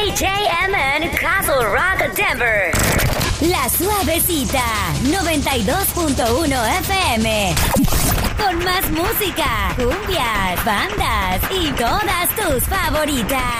KJMN Castle Rock Denver. La Suavecita 92.1 FM. Con más música, cumbias, bandas y todas tus favoritas.